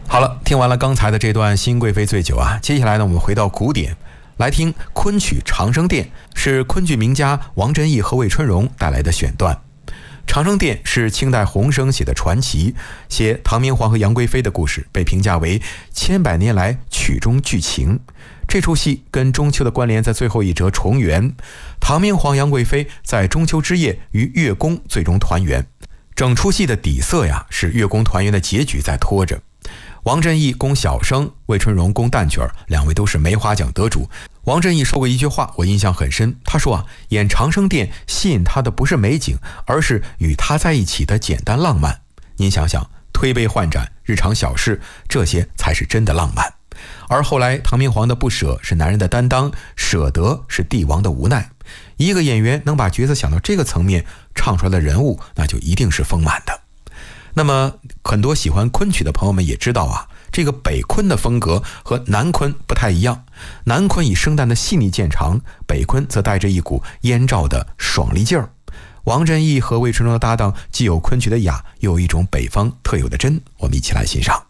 好了，听完了刚才的这段新贵妃醉酒啊，接下来呢，我们回到古典，来听昆曲《长生殿》，是昆剧名家王振义和魏春荣带来的选段。《长生殿》是清代洪升写的传奇，写唐明皇和杨贵妃的故事，被评价为千百年来曲中剧情。这出戏跟中秋的关联在最后一折重圆，唐明皇、杨贵妃在中秋之夜与乐宫最终团圆。整出戏的底色呀，是乐宫团圆的结局在拖着。王振义攻小生，魏春荣攻旦角，两位都是梅花奖得主。王振义说过一句话，我印象很深。他说啊，演长生殿吸引他的不是美景，而是与他在一起的简单浪漫。您想想，推杯换盏，日常小事，这些才是真的浪漫。而后来唐明皇的不舍是男人的担当，舍得是帝王的无奈。一个演员能把角色想到这个层面，唱出来的人物那就一定是丰满的。那么很多喜欢昆曲的朋友们也知道啊，这个北昆的风格和南昆不太一样。南昆以生旦的细腻见长，北昆则带着一股燕赵的爽利劲儿。王振义和魏春荣的搭档既有昆曲的雅，又有一种北方特有的真，我们一起来欣赏。